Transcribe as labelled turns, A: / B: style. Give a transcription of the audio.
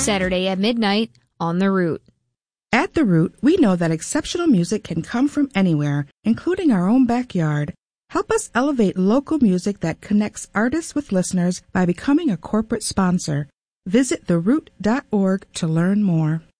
A: Saturday at midnight on The Root.
B: At The Root, we know that exceptional music can come from anywhere, including our own backyard. Help us elevate local music that connects artists with listeners by becoming a corporate sponsor. Visit theroot.org to learn more.